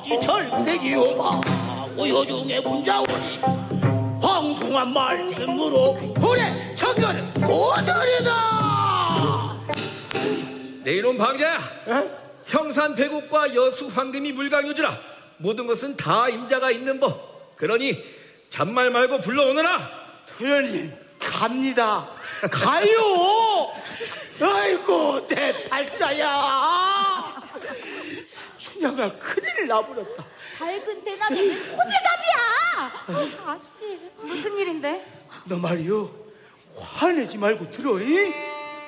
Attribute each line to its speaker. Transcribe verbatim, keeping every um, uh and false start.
Speaker 1: 어찌 절세기오마 오요중에 문자오니 황송한 말씀으로 불의 청결을 모드리다.
Speaker 2: 내 이놈 방자야. 에? 형산 배국과 여수 황금이 물강요지라 모든 것은 다 임자가 있는 법. 그러니 잔말 말고 불러오너라.
Speaker 1: 도련님 갑니다. 가요. 아이고 내 팔자야. 춘향아 큰일 나버렸다.
Speaker 3: 밝은 대낮에 왜 호들갑이야. 아씨 무슨 일인데?
Speaker 1: 너 말이요 화내지 말고 들어. 이?